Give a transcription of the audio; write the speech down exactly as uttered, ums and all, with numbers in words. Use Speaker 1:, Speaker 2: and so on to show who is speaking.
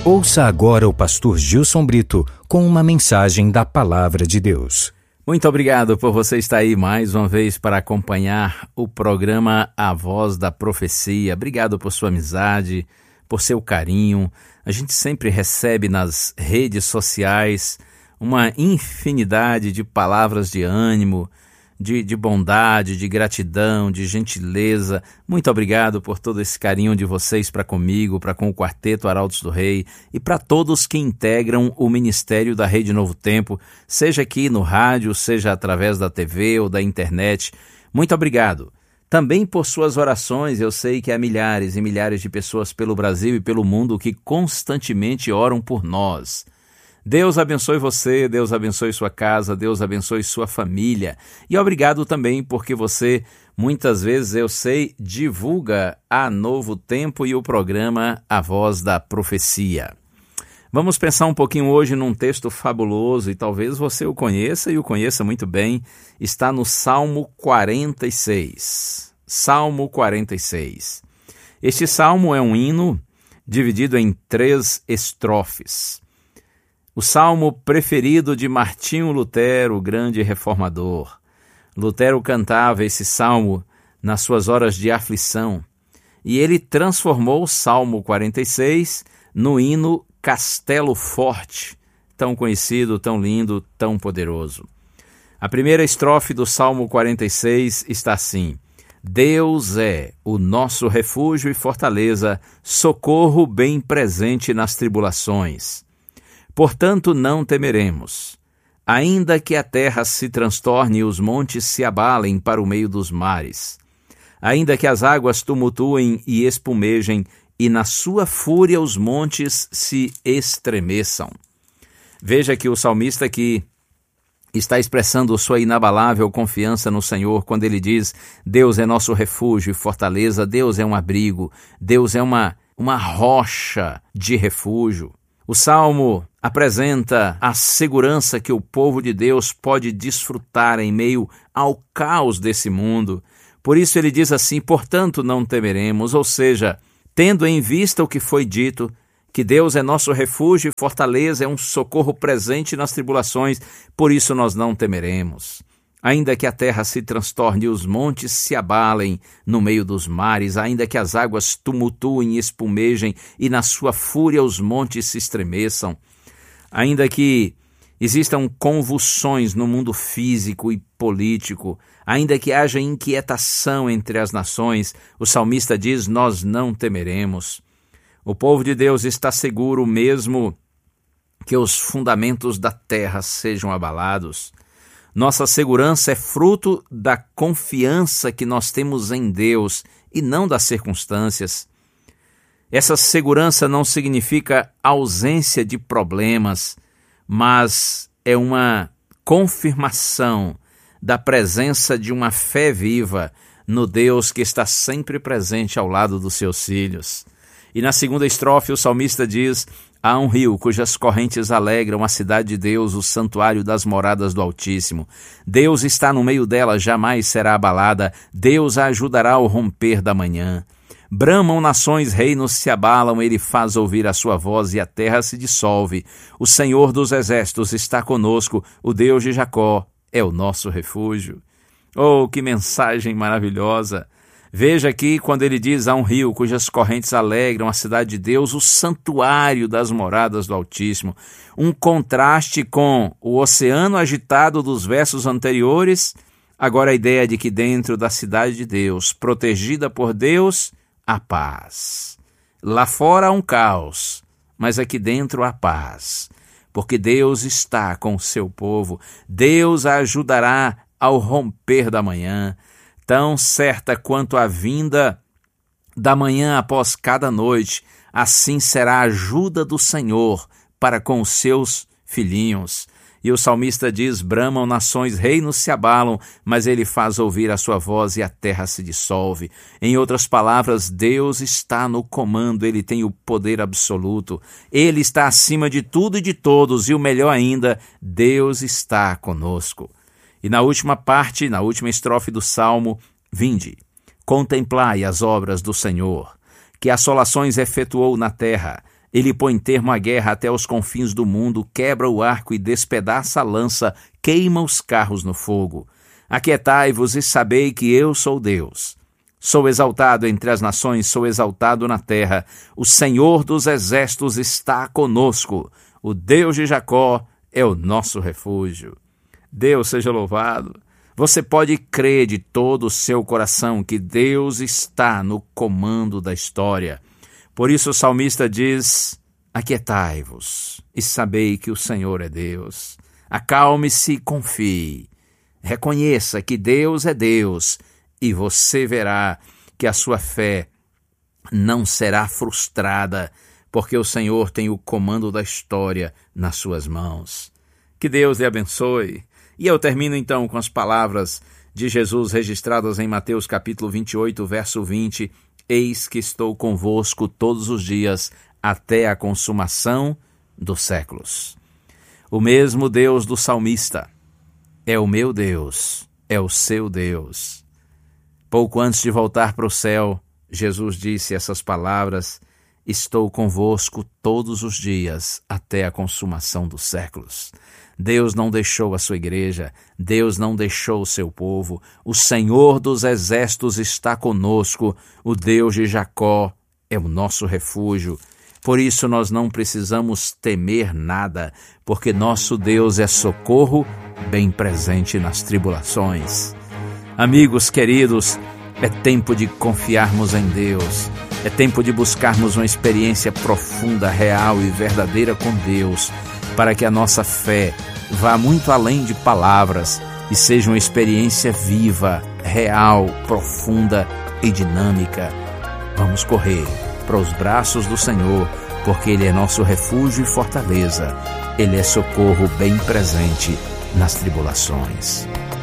Speaker 1: Ouça agora o pastor Gilson Brito com uma mensagem da Palavra de Deus.
Speaker 2: Muito obrigado por você estar aí mais uma vez para acompanhar o programa A Voz da Profecia. Obrigado por sua amizade, por seu carinho. A gente sempre recebe nas redes sociais uma infinidade de palavras de ânimo, de, de bondade, de gratidão, de gentileza. Muito obrigado por todo esse carinho de vocês para comigo, para com o Quarteto Arautos do Rei e para todos que integram o ministério da Rede Novo Tempo, seja aqui no rádio, seja através da T V ou da internet. Muito obrigado. Também por suas orações, eu sei que há milhares e milhares de pessoas pelo Brasil e pelo mundo que constantemente oram por nós. Deus abençoe você, Deus abençoe sua casa, Deus abençoe sua família. E obrigado também porque você, muitas vezes, eu sei, divulga a Novo Tempo e o programa A Voz da Profecia. Vamos pensar um pouquinho hoje num texto fabuloso e talvez você o conheça e o conheça muito bem. Está no Salmo quarenta e seis. Salmo quarenta e seis. Este salmo é um hino dividido em três estrofes. O salmo preferido de Martinho Lutero, o grande reformador. Lutero cantava esse salmo nas suas horas de aflição e ele transformou o Salmo quarenta e seis no hino Castelo Forte, tão conhecido, tão lindo, tão poderoso. A primeira estrofe do Salmo quarenta e seis está assim: Deus é o nosso refúgio e fortaleza, socorro bem presente nas tribulações. Portanto, não temeremos, ainda que a terra se transtorne e os montes se abalem para o meio dos mares, ainda que as águas tumultuem e espumejem, e na sua fúria os montes se estremeçam. Veja que o salmista aqui está expressando sua inabalável confiança no Senhor quando ele diz: Deus é nosso refúgio e fortaleza, Deus é um abrigo, Deus é uma, uma rocha de refúgio. O Salmo apresenta a segurança que o povo de Deus pode desfrutar em meio ao caos desse mundo. Por isso ele diz assim: portanto não temeremos, ou seja, tendo em vista o que foi dito, que Deus é nosso refúgio e fortaleza, é um socorro presente nas tribulações, por isso nós não temeremos. Ainda que a terra se transtorne e os montes se abalem no meio dos mares, ainda que as águas tumultuem e espumejem e na sua fúria os montes se estremeçam, ainda que existam convulsões no mundo físico e político, ainda que haja inquietação entre as nações, o salmista diz: nós não temeremos. O povo de Deus está seguro mesmo que os fundamentos da terra sejam abalados. Nossa segurança é fruto da confiança que nós temos em Deus e não das circunstâncias. Essa segurança não significa ausência de problemas, mas é uma confirmação da presença de uma fé viva no Deus que está sempre presente ao lado dos seus filhos. E na segunda estrofe o salmista diz: há um rio cujas correntes alegram a cidade de Deus, o santuário das moradas do Altíssimo. Deus está no meio dela, jamais será abalada. Deus a ajudará ao romper da manhã. Bramam nações, reinos se abalam, ele faz ouvir a sua voz e a terra se dissolve. O Senhor dos exércitos está conosco, o Deus de Jacó é o nosso refúgio. Oh, que mensagem maravilhosa! Veja aqui quando ele diz: há um rio cujas correntes alegram a cidade de Deus, o santuário das moradas do Altíssimo. Um contraste com o oceano agitado dos versos anteriores, agora a ideia de que dentro da cidade de Deus, protegida por Deus, há paz. Lá fora há um caos, mas aqui dentro há paz, porque Deus está com o seu povo. Deus a ajudará ao romper da manhã. Tão certa quanto a vinda da manhã após cada noite, assim será a ajuda do Senhor para com os seus filhinhos. E o salmista diz: bramam nações, reinos se abalam, mas ele faz ouvir a sua voz e a terra se dissolve. Em outras palavras, Deus está no comando, ele tem o poder absoluto. Ele está acima de tudo e de todos, e o melhor ainda, Deus está conosco. E na última parte, na última estrofe do Salmo, vinde, contemplai as obras do Senhor, que assolações efetuou na terra. Ele põe termo à guerra até os confins do mundo, quebra o arco e despedaça a lança, queima os carros no fogo. Aquietai-vos e sabei que eu sou Deus. Sou exaltado entre as nações, sou exaltado na terra. O Senhor dos exércitos está conosco. O Deus de Jacó é o nosso refúgio. Deus seja louvado. Você pode crer de todo o seu coração que Deus está no comando da história. Por isso o salmista diz: aquietai-vos e sabei que o Senhor é Deus. Acalme-se e confie. Reconheça que Deus é Deus e você verá que a sua fé não será frustrada, porque o Senhor tem o comando da história nas suas mãos. Que Deus lhe abençoe. E eu termino então com as palavras de Jesus registradas em Mateus capítulo vinte e oito, verso vinte. Eis que estou convosco todos os dias até a consumação dos séculos. O mesmo Deus do salmista é o meu Deus, é o seu Deus. Pouco antes de voltar para o céu, Jesus disse essas palavras: estou convosco todos os dias até a consumação dos séculos. Deus não deixou a sua igreja, Deus não deixou o seu povo. O Senhor dos exércitos está conosco, o Deus de Jacó é o nosso refúgio. Por isso nós não precisamos temer nada, porque nosso Deus é socorro bem presente nas tribulações. Amigos queridos, é tempo de confiarmos em Deus. É tempo de buscarmos uma experiência profunda, real e verdadeira com Deus, para que a nossa fé vá muito além de palavras e seja uma experiência viva, real, profunda e dinâmica. Vamos correr para os braços do Senhor, porque Ele é nosso refúgio e fortaleza. Ele é socorro bem presente nas tribulações.